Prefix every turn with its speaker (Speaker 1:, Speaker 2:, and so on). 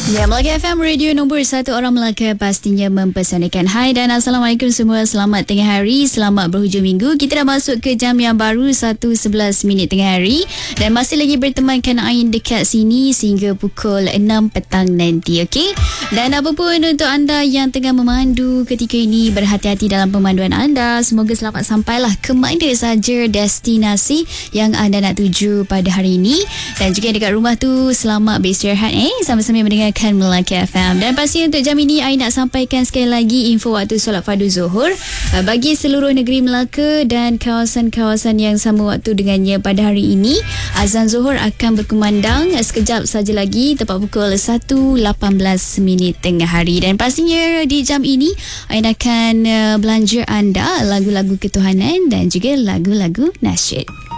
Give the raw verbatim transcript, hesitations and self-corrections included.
Speaker 1: Ya, Melaka F M, radio nombor satu orang Melaka, pastinya mempersanakan. Hai dan Assalamualaikum semua. Selamat tengah hari, selamat berhujung minggu. Kita dah masuk ke jam yang baru, satu sebelas minit tengah hari. Dan masih lagi bertemankan Ain dekat sini sehingga pukul enam petang nanti, okey? Dan apapun untuk anda yang tengah memandu ketika ini, berhati-hati dalam pemanduan anda. Semoga selamat sampailah ke mana saja destinasi yang anda nak tuju pada hari ini. Dan juga dekat rumah tu, selamat beristirahat eh, sama-sama mendengarkan Melaka F M. Dan pasti untuk jam ini I nak sampaikan sekali lagi info waktu solat fardu Zuhur uh, bagi seluruh negeri Melaka dan kawasan-kawasan yang sama waktu dengannya pada hari ini. Azan Zuhur akan berkumandang uh, sekejap saja lagi tepat pukul satu lapan belas minit tengah hari. Dan pastinya di jam ini I akan uh, belanja anda lagu-lagu ketuhanan dan juga lagu-lagu nasyid.